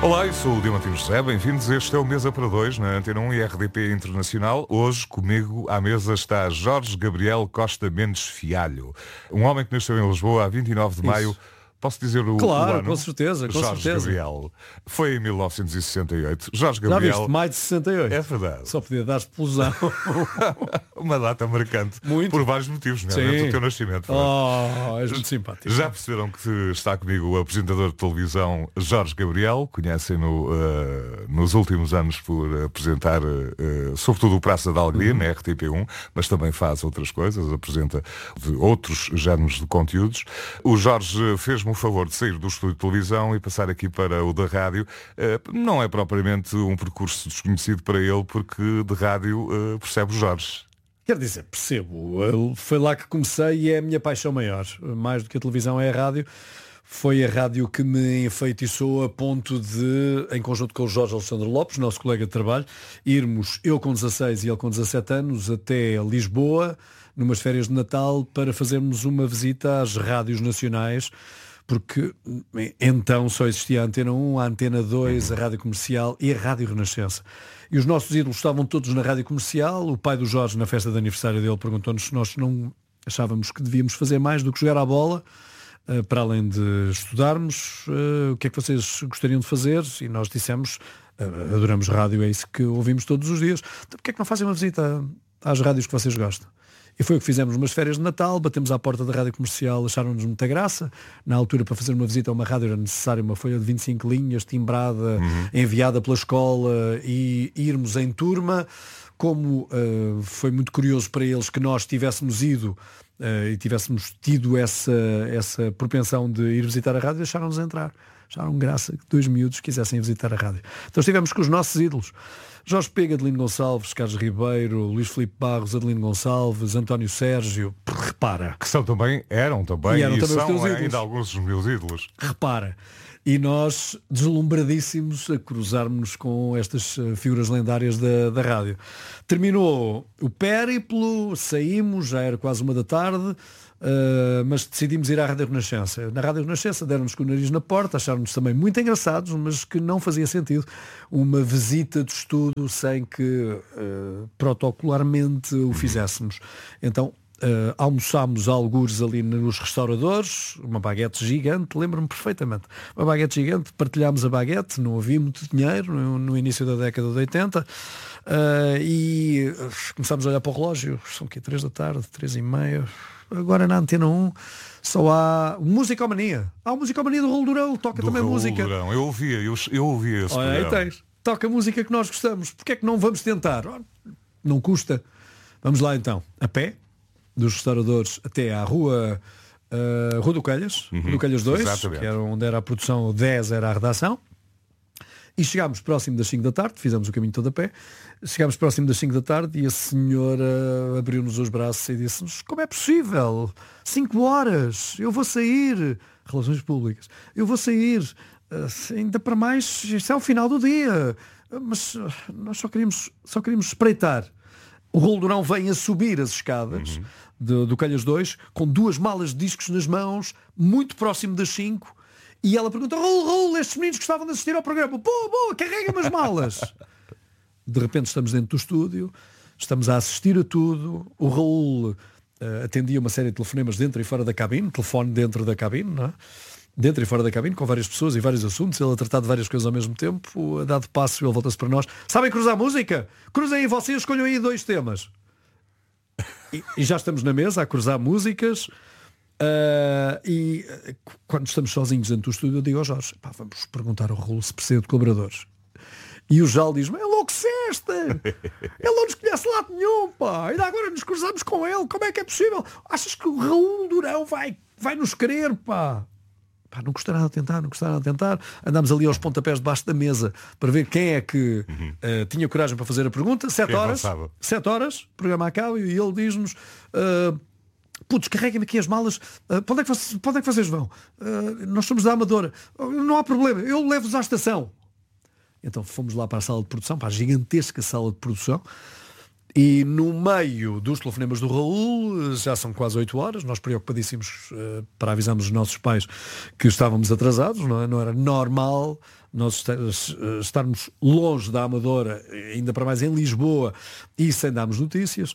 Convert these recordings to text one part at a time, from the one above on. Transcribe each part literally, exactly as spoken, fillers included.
Olá, eu sou o Diamantino José, bem-vindos. Este é o Mesa para Dois na Antena um e R D P Internacional. Hoje, comigo, à mesa está Jorge Gabriel Costa Mendes Fialho, um homem que nasceu em Lisboa a vinte e nove de maio. Posso dizer o, claro, o ano? Com certeza, com Jorge certeza. Gabriel. Foi em mil novecentos e sessenta e oito. Jorge Já Gabriel. viste, maio de sessenta e oito. É verdade. Só podia dar explosão. Uma data marcante. Muito. Por vários motivos, não é? O teu nascimento. Oh, és muito simpático. Já perceberam que está comigo o apresentador de televisão Jorge Gabriel. Conhecem-no uh, nos últimos anos por apresentar, uh, sobretudo, o Praça da Alegria, uhum. na R T P um, mas também faz outras coisas, apresenta de outros géneros de conteúdos. O Jorge fez-me o favor de sair do estúdio de televisão e passar aqui para o da rádio. Uh, não é propriamente um percurso desconhecido para ele, porque de rádio uh, percebe o Jorge. Quer dizer, percebo. Foi lá que comecei e é a minha paixão maior. Mais do que a televisão é a rádio. Foi a rádio que me enfeitiçou a ponto de, em conjunto com o Jorge Alexandre Lopes, nosso colega de trabalho, irmos, eu com dezasseis e ele com dezassete anos, até Lisboa, numas férias de Natal, para fazermos uma visita às rádios nacionais, porque então só existia a Antena um, a Antena dois, a Rádio Comercial e a Rádio Renascença. E os nossos ídolos estavam todos na Rádio Comercial. O pai do Jorge, na festa de aniversário dele, perguntou-nos se nós não achávamos que devíamos fazer mais do que jogar à bola, uh, para além de estudarmos, uh, o que é que vocês gostariam de fazer? E nós dissemos, uh, adoramos rádio, é isso que ouvimos todos os dias. Então porquê é que não fazem uma visita às rádios que vocês gostam? E foi o que fizemos umas férias de Natal, batemos à porta da Rádio Comercial, acharam-nos muita graça. Na altura, para fazer uma visita a uma rádio era necessária uma folha de vinte e cinco linhas, timbrada, uhum. enviada pela escola, e irmos em turma. Como uh, foi muito curioso para eles que nós tivéssemos ido uh, e tivéssemos tido essa, essa propensão de ir visitar a rádio, deixaram-nos entrar. Acharam graça que dois miúdos quisessem visitar a rádio. Então estivemos com os nossos ídolos. Jorge Pega, Adelino Gonçalves, Carlos Ribeiro, Luís Filipe Barros, Adelino Gonçalves, António Sérgio. Repara. Que são também, eram também, e, eram e também são os teus ainda alguns dos meus ídolos. Repara. E nós, deslumbradíssimos, a cruzarmos com estas figuras lendárias da, da rádio. Terminou o périplo, saímos, já era quase uma da tarde, uh, mas decidimos ir à Rádio Renascença. Na Rádio Renascença deram-nos com o nariz na porta, acharam-nos também muito engraçados, mas que não fazia sentido uma visita de estudo sem que uh, protocolarmente o fizéssemos. Então, Uh, almoçámos algures ali nos restauradores, uma baguete gigante, lembro-me perfeitamente, uma baguete gigante, partilhámos a baguete, não havia muito dinheiro no, no início da década de oitenta, uh, e começámos a olhar para o relógio, são aqui três da tarde, três e meia, agora na Antena um só há Musicomania, há a Musicomania do Raul Durão, toca do também Raul música. Durão. Eu ouvia, eu, eu ouvia esse Olha, aí programa. Tens, toca música que nós gostamos, porque é que não vamos tentar? Não custa. Vamos lá então, a pé, dos restauradores até à rua, uh, Rua do Calhas, uhum, do Calhas dois, exatamente. Que era onde era a produção, dez era a redação, e chegámos próximo das cinco da tarde, fizemos o caminho todo a pé, chegámos próximo das cinco da tarde e a senhora abriu-nos os braços e disse-nos: como é possível? cinco horas, eu vou sair, relações públicas, eu vou sair, uh, ainda para mais, isto é o final do dia, mas uh, nós só queríamos, só queríamos espreitar. O Raul Durão vem a subir as escadas, uhum. do, do Calhas dois, com duas malas de discos nas mãos, muito próximo das cinco, e ela pergunta: Raul, Raul, estes meninos gostavam de assistir ao programa, boa, boa, carrega-me as malas. De repente estamos dentro do estúdio, estamos a assistir a tudo, o Raul uh, atendia uma série de telefonemas dentro e fora da cabine, telefone dentro da cabine, não é? Dentro e fora da cabine, com várias pessoas e vários assuntos, ele a tratar de várias coisas ao mesmo tempo, a dado passo, ele volta-se para nós: sabem cruzar música? Cruzem aí vocês, escolham aí dois temas. E, e já estamos na mesa a cruzar músicas, uh, e uh, quando estamos sozinhos dentro do estúdio, eu digo ao Jorge: pá, vamos perguntar ao Raul se precisa de colaboradores. E o Jal diz-me: enlouqueceste! Ele não nos conhece lado nenhum, pá! Ainda agora nos cruzamos com ele, como é que é possível? Achas que o Raul Durão vai, vai nos querer, pá? Pá, não custa nada a tentar, não custa nada a tentar. Andámos ali aos pontapés debaixo da mesa para ver quem é que uhum. uh, tinha coragem para fazer a pergunta. Sete horas, sete horas, o programa acaba e ele diz-nos: uh, putz, carreguem-me aqui as malas, uh, para, onde é que vocês, para onde é que vocês vão? Uh, nós somos da Amadora, uh, não há problema, eu levo-vos à estação. Então fomos lá para a sala de produção, para a gigantesca sala de produção, E no meio dos telefonemas do Raul, já são quase oito horas, nós preocupadíssimos uh, para avisarmos os nossos pais que estávamos atrasados, não é? Não era normal nós estarmos longe da Amadora, ainda para mais em Lisboa, e sem darmos notícias.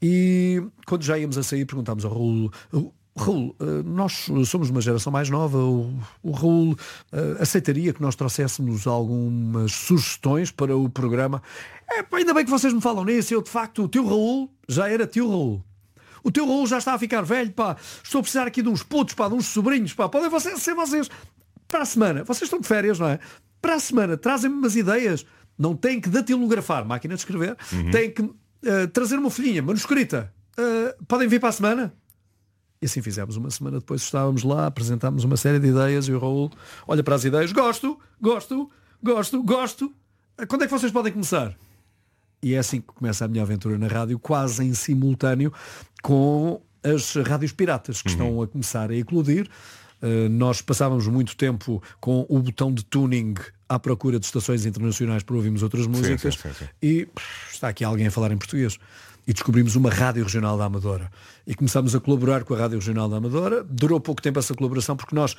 E quando já íamos a sair, perguntámos ao Raul: Raul, nós somos uma geração mais nova, o, o Raul uh, aceitaria que nós trouxéssemos algumas sugestões para o programa? É, pá, ainda bem que vocês me falam nisso. Eu, de facto, o teu Raul já era teu Raul. O teu Raul já está a ficar velho, pá. Estou a precisar aqui de uns putos, pá, de uns sobrinhos, pá. Podem vocês ser vocês. Para a semana, vocês estão de férias, não é? Para a semana, trazem-me umas ideias. Não têm que datilografar, máquina de escrever. Uhum. Têm que uh, trazer uma folhinha manuscrita. Uh, podem vir para a semana? E assim fizemos. Uma semana depois estávamos lá, apresentámos uma série de ideias e o Raul olha para as ideias. Gosto, gosto, gosto, gosto. Quando é que vocês podem começar? E é assim que começa a minha aventura na rádio, quase em simultâneo com as rádios piratas que uhum. estão a começar a eclodir. Uh, nós passávamos muito tempo com o botão de tuning à procura de estações internacionais para ouvirmos outras músicas. Sim, sim, sim, sim. E pff, está aqui alguém a falar em português. E descobrimos uma rádio regional da Amadora. E começámos a colaborar com a rádio regional da Amadora. Durou pouco tempo essa colaboração porque nós...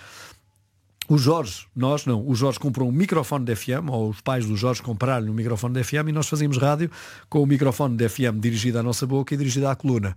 O Jorge, nós não, o Jorge comprou um microfone de F M, ou os pais do Jorge compraram um microfone de F M, e nós fazíamos rádio com o microfone de F M dirigido à nossa boca e dirigido à coluna.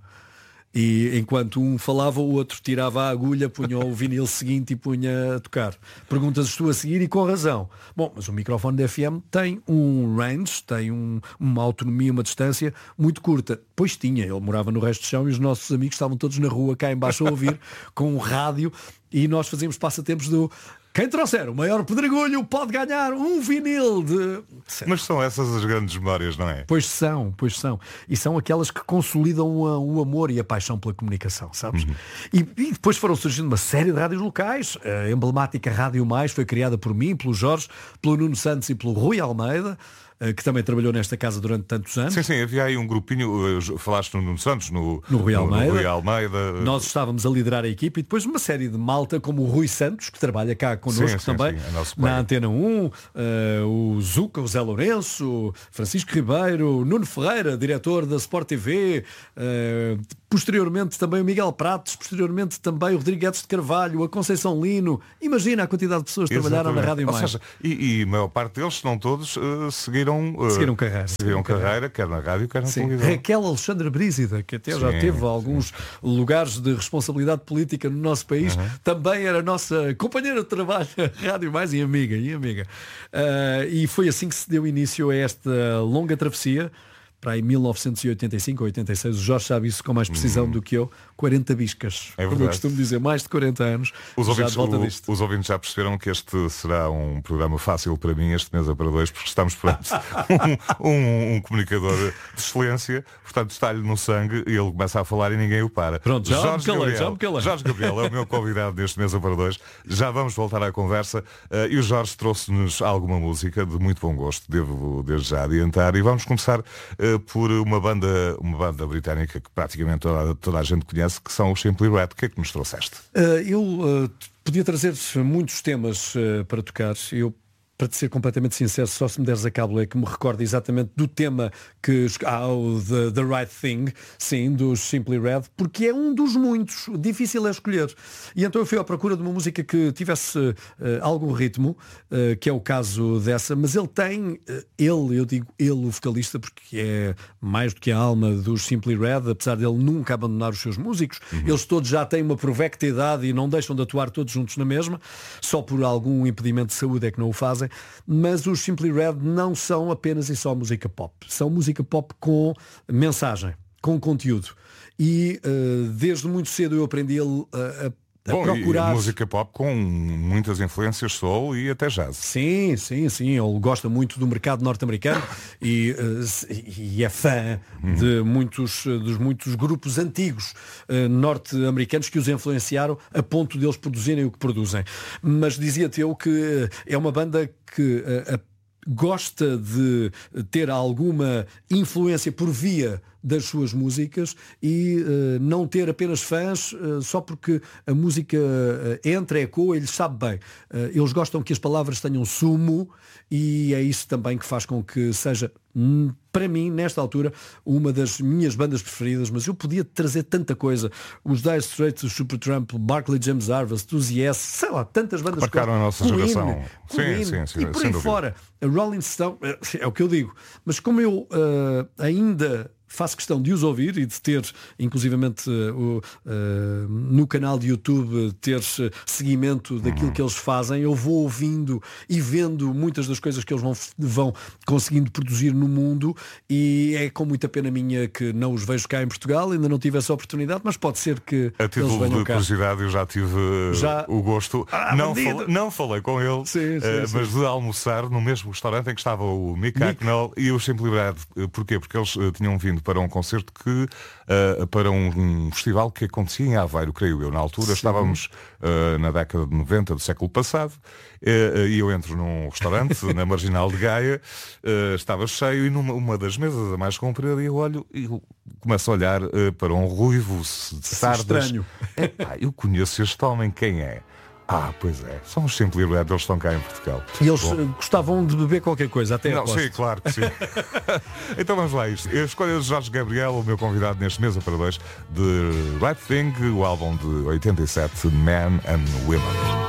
E enquanto um falava, o outro tirava a agulha, punha o vinil seguinte e punha a tocar. Perguntas tu a seguir e com razão. Bom, mas o microfone de F M tem um range, tem um, uma autonomia, uma distância muito curta. Pois tinha, ele morava no resto do chão e os nossos amigos estavam todos na rua cá em baixo a ouvir com um rádio, e nós fazíamos passatempos do... Quem trouxer o maior pedregulho pode ganhar um vinil de... Mas são essas as grandes memórias, não é? Pois são, pois são. E são aquelas que consolidam o, o amor e a paixão pela comunicação, sabes? Uhum. E, e depois foram surgindo uma série de rádios locais. A emblemática Rádio Mais foi criada por mim, pelo Jorge, pelo Nuno Santos e pelo Rui Almeida, que também trabalhou nesta casa durante tantos anos. Sim, sim, havia aí um grupinho, falaste no Nuno Santos, no, no, Rui, Almeida. no Rui Almeida. Nós estávamos a liderar a equipe e depois uma série de malta como o Rui Santos, que trabalha cá connosco sim, também, sim, sim, na Antena um, uh, o Zuca, o Zé Lourenço, Francisco Ribeiro, Nuno Ferreira, diretor da Sport T V, uh, posteriormente também o Miguel Pratos, posteriormente também o Rodrigo Guedes de Carvalho, a Conceição Lino. Imagina a quantidade de pessoas que exatamente. Trabalharam na Rádio Ou Mais. Seja, e, e a maior parte deles, se não todos, uh, seguiram, uh, seguiram carreira. Seguiram carreira, quer na rádio, quer na sim. televisão. Raquel Alexandre Brízida, que até sim, já teve sim. alguns lugares de responsabilidade política no nosso país, uhum. também era nossa companheira de trabalho, Rádio Mais, e amiga, e amiga. Uh, e foi assim que se deu início a esta longa travessia. Para aí mil novecentos e oitenta e cinco ou oitenta e seis, o Jorge sabe isso com mais precisão hum. do que eu, quarenta biscas. É como eu costumo dizer, mais de quarenta anos. Os já ouvintes, volta disto. O, os ouvintes já perceberam que este será um programa fácil para mim, este Mesa para Dois, porque estamos perante um, um, um comunicador de excelência, portanto está-lhe no sangue e ele começa a falar e ninguém o para. Pronto, já Jorge me calei, Gabriel, já me calei. Jorge Gabriel é o meu convidado deste Mesa para Dois. Já vamos voltar à conversa uh, e o Jorge trouxe-nos alguma música de muito bom gosto, devo desde já adiantar, e vamos começar uh, por uma banda Banda, uma banda britânica que praticamente toda, toda a gente conhece, que são os Simply Red. O que é que nos trouxeste? Uh, eu uh, podia trazer muitos temas uh, para tocar. Eu, para te ser completamente sincero, só se me deres a cabo é que me recordo exatamente do tema que ah, o the, the Right Thing, sim, dos Simply Red, porque é um dos muitos, difícil é escolher. E então eu fui à procura de uma música que tivesse uh, algum ritmo, uh, que é o caso dessa, mas ele tem, uh, ele, eu digo ele, o vocalista, porque é mais do que a alma dos Simply Red, apesar dele nunca abandonar os seus músicos, uhum. eles todos já têm uma provecta idade e não deixam de atuar todos juntos na mesma, só por algum impedimento de saúde é que não o fazem. Mas os Simply Red não são apenas e só música pop. São música pop com mensagem, com conteúdo. E uh, desde muito cedo eu aprendi a, a, a Bom, procurar... E música pop com muitas influências soul e até jazz. Sim, sim, sim. Ele gosta muito do mercado norte-americano e, uh, e é fã uhum. de muitos, dos muitos grupos antigos uh, norte-americanos que os influenciaram a ponto de eles produzirem o que produzem. Mas dizia-te eu que é uma banda que uh, a, gosta de ter alguma influência por via das suas músicas e uh, não ter apenas fãs uh, só porque a música uh, entra, ecoa, ele sabe bem. Uh, eles gostam que as palavras tenham sumo e é isso também que faz com que seja, hum, para mim, nesta altura, uma das minhas bandas preferidas, mas eu podia trazer tanta coisa. Os Dire Straits, os Supertramp, Barclay James Harvest, os Yes, sei lá, tantas bandas que marcaram a nossa geração. Sim, sim, sim, e por aí fora, a Rolling Stone, é o que eu digo. Mas como eu uh, ainda faço questão de os ouvir e de ter, inclusivamente uh, uh, no canal de YouTube, ter seguimento daquilo uhum. que eles fazem, eu vou ouvindo e vendo muitas das coisas que eles vão, vão conseguindo produzir no mundo e é com muita pena minha que não os vejo cá em Portugal, ainda não tive essa oportunidade, mas pode ser que a título eles de curiosidade eu já tive já... o gosto, ah, não, fal... não falei com ele, sim, sim, uh, sim. mas de almoçar no mesmo restaurante em que estava o Mick Hucknall e eu sempre lembrei, porquê? Porque eles uh, tinham vindo para um concerto que uh, para um, um festival que acontecia em Aveiro, creio eu. Na altura Sim. estávamos uh, na década de noventa do século passado uh, e eu entro num restaurante na Marginal de Gaia, uh, estava cheio e numa uma das mesas a mais comprida eu olho e começo a olhar uh, para um ruivo de sardas. Estranho. Epá, eu conheço este homem, quem é? Ah, pois é, são os Simply Red, eles estão cá em Portugal. E eles Bom. gostavam de beber qualquer coisa, até Não, sim, claro que sim. Então vamos lá isto. Eu escolho de Jorge Gabriel, o meu convidado neste Mesa para Dois, de Right Thing, o álbum de oitenta e sete, Men and Women.